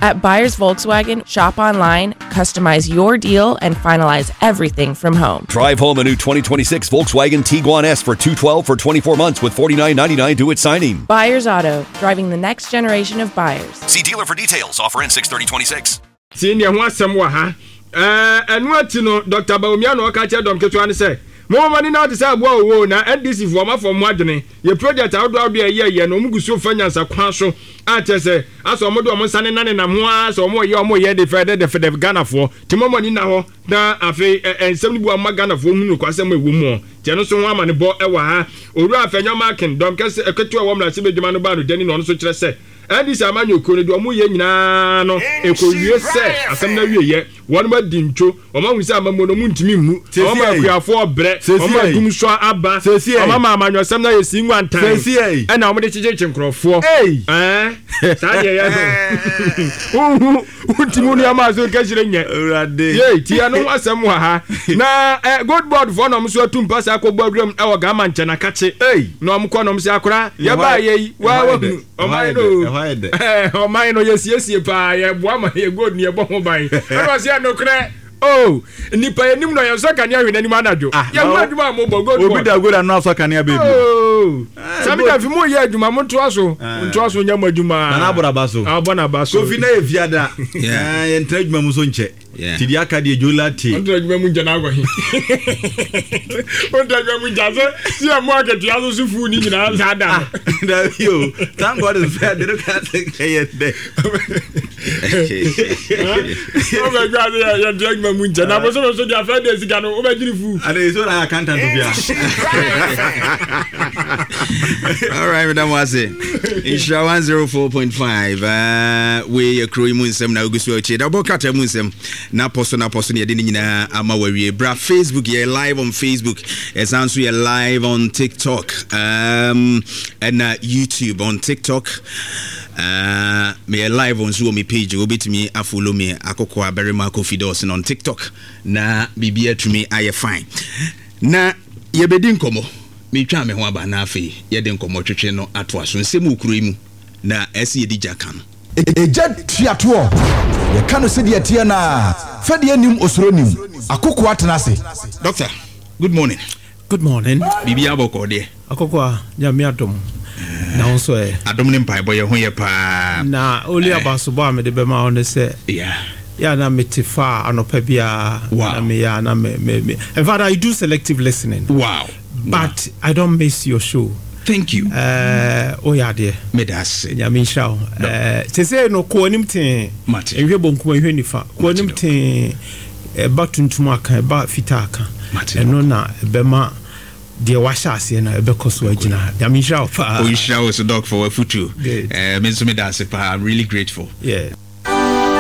At Buyers Volkswagen, shop online, customize your deal, and finalize everything from home. Drive home a new 2026 Volkswagen Tiguan S for $212 for 24 months with $49.99 due at signing. Buyers Auto, driving the next generation of buyers. See dealer for details. Offer ends 6/30/26. Senior wasam wa ha. And what you know, Dr. Baumiano Kacha Dom Ketwan say. More money now to say, whoa, now, and this is from Wadney. Your project out there, yeah, no Mugusu finance a quansho. I say, as a model of Sunday night and more, so more, you're more, yeah, the Fed Ghana for. Tomorrow, now, and 71 Magana for whom you can send me woman. Jenoson woman, the boy, Ewa, or Ralph and your marking, Dom Cassia, a cut to a woman, I see the demand about Denny on such as say. And this a man you could do a muy no, a could say, as some year, one more dincho, among some monomoon to me, we are for bread, so Gumshaw Abba, says, Mamma, man, you're some night sing one time, and I'm meditation crop for, eh? Timonia Mazo catching yet, Tiano was somewhere. Now, a good board for them so to pass a cobble our gammon and a catch it, eh? No, I'm calling Sakura, Yabai, well, oh, mine, yes, pa, woman here good near Bombay. I was here no crack. Oh, Nipa, you know, so can you any manager? Yeah, good enough, so can you be? Oh, some of you more yet, Mamma Trosso, Trosso Yamaduma, and Abrabaso, Abonabaso, Vina, Viada, and Trade Mamusunche. Tidiaka di Julati. Don't remember Janago. Don't remember see a market, the other food in Azada. You, thank God is fair. They don't have to say it. Oh my God, you're drinking Munja. I was also the affair days ago. Oh, my food. And it's all I can't do. All right, Madam Wase. Isha 104.5. We accrue Munsem now. Guswatch. Double cut a Munsem. Na poso ya dini nyina ama wawie bra Facebook ye live on Facebook esanso ye live on TikTok and YouTube on TikTok me live on so me page obetimi afollow me akoko aberima Kofidos on TikTok na bibia tumi aye fine na ye bedi nkomo me twa me ho aba na afi ye de nkomo twetwe no ato aso nsem ukuro mu na ese ye di jaka no eja tiato ye kanu se de tia na fa de anim osronim akoko atenase. Doctor, good morning. Good morning. Bibi aboko de akoko ya mi adom na onso e adom ne mpai boye ho ye pa na oli abaso me de be ma on say yeah na metifa anopa bia na me ya na me in fact I do selective listening. Wow. But I don't miss your show. Thank you. Oh yeah, dear. Medas. Yamin Shaw. Say no konim tin. Mate. Ehwe bonku ehwe nifa. Konim tin ba tuntum aka ba fitaka. Eno na bema de washa ase na ebe koso agina. Yamin Shaw. Oh, you show us a dog for a futu. Me so medas. I'm really grateful. Yeah.